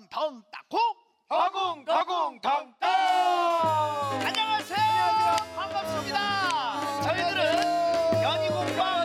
덤 따콩 가공 덤. 안녕하세요. 반갑습니다. 저희들은 연희공방